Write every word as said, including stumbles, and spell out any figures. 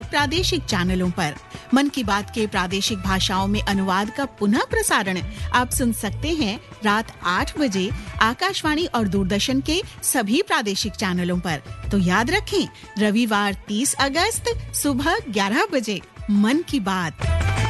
प्रादेशिक चैनलों पर। मन की बात के प्रादेशिक भाषाओं में अनुवाद का पुनः प्रसारण आप सुन सकते हैं रात आठ बजे आकाशवाणी और दूरदर्शन के सभी प्रादेशिक चैनलों पर। तो याद रखें, रविवार तीस अगस्त सुबह ग्यारह बजे मन की बात।